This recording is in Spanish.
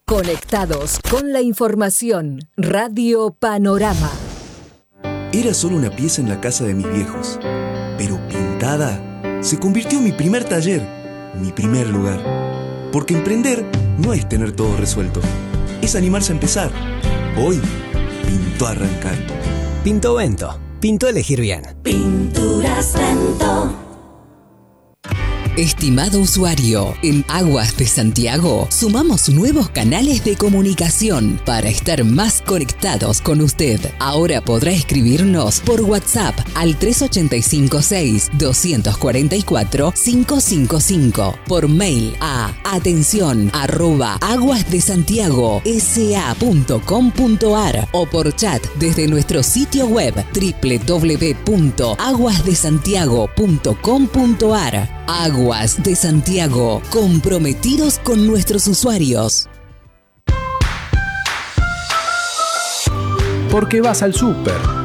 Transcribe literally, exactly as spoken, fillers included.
Conectados con la información. Radio Panorama. Era solo una pieza en la casa de mis viejos, pero pintada se convirtió en mi primer taller, mi primer lugar. Porque emprender no es tener todo resuelto, es animarse a empezar. Hoy pintó arrancar. Pintó Vento. Pintó elegir bien. Pinturas Vento. Estimado usuario, en Aguas de Santiago sumamos nuevos canales de comunicación para estar más conectados con usted. Ahora podrá escribirnos por WhatsApp al tres ocho cinco seis, dos cuatro cuatro, cinco cinco cinco, por mail a atención arroba aguasdesantiago.sa.com.ar o por chat desde nuestro sitio web doble u doble u doble u punto aguas de santiago punto com punto ar. Aguas de Santiago, comprometidos con nuestros usuarios. Porque vas al súper,